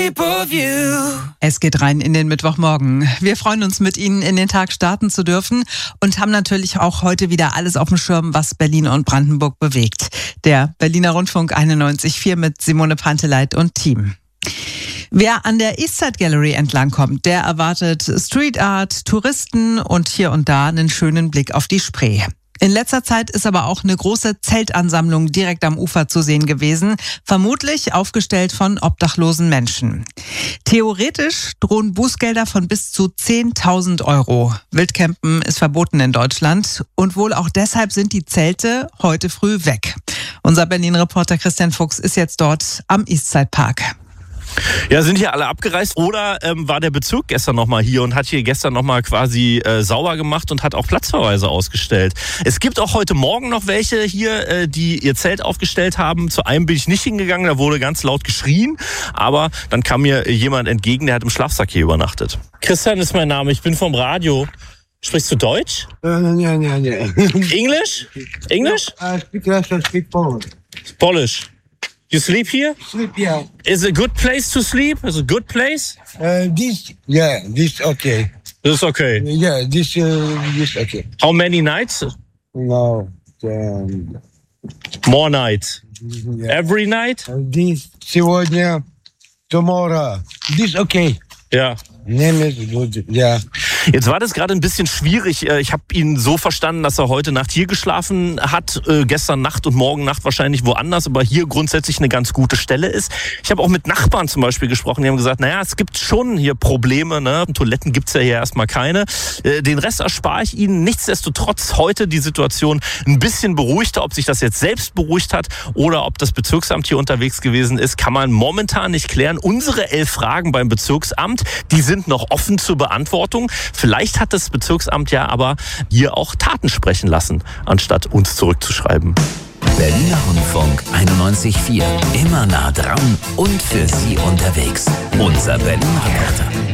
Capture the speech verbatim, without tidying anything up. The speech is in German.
Es geht rein in den Mittwochmorgen. Wir freuen uns, mit Ihnen in den Tag starten zu dürfen und haben natürlich auch heute wieder alles auf dem Schirm, was Berlin und Brandenburg bewegt. Der Berliner Rundfunk einundneunzig Komma vier mit Simone Panteleit und Team. Wer an der Eastside Gallery entlangkommt, der erwartet Street Art, Touristen und hier und da einen schönen Blick auf die Spree. In letzter Zeit ist aber auch eine große Zeltansammlung direkt am Ufer zu sehen gewesen, vermutlich aufgestellt von obdachlosen Menschen. Theoretisch drohen Bußgelder von bis zu zehntausend Euro. Wildcampen ist verboten in Deutschland und wohl auch deshalb sind die Zelte heute früh weg. Unser Berlin-Reporter Christian Fuchs ist jetzt dort am Eastside Park. Ja, sind hier alle abgereist oder ähm, war der Bezirk gestern nochmal hier und hat hier gestern nochmal quasi äh, sauber gemacht und hat auch Platzverweise ausgestellt. Es gibt auch heute Morgen noch welche hier, äh, die ihr Zelt aufgestellt haben. Zu einem bin ich nicht hingegangen, da wurde ganz laut geschrien, aber dann kam mir jemand entgegen, der hat im Schlafsack hier übernachtet. Christian ist mein Name, ich bin vom Radio. Sprichst du Deutsch? Nein, nein, nein, nein. English? English? I speak Russian, I speak Polish. Polish. You sleep here? Sleep, yeah. Is it a good place to sleep? Is it a good place? Uh, this, yeah, this okay. This is okay. Yeah, this, uh, this okay. How many nights? No, um, More nights. yeah. Every night? This, сегодня, tomorrow. This okay. Ja. Name is good, yeah. Jetzt war das gerade ein bisschen schwierig. Ich habe ihn so verstanden, dass er heute Nacht hier geschlafen hat, äh, gestern Nacht und morgen Nacht wahrscheinlich woanders, aber hier grundsätzlich eine ganz gute Stelle ist. Ich habe auch mit Nachbarn zum Beispiel gesprochen, die haben gesagt, naja, es gibt schon hier Probleme, ne? Toiletten gibt's ja hier erstmal keine. Äh, den Rest erspare ich Ihnen. Nichtsdestotrotz heute die Situation ein bisschen beruhigter. Ob sich das jetzt selbst beruhigt hat oder ob das Bezirksamt hier unterwegs gewesen ist, kann man momentan nicht klären. Unsere elf Fragen beim Bezirksamt, die sind noch offen zur Beantwortung. Vielleicht hat das Bezirksamt ja aber hier auch Taten sprechen lassen, anstatt uns zurückzuschreiben. Berliner Rundfunk einundneunzig Komma vier. Immer nah dran und für Sie unterwegs. Unser Berlin-Reporter.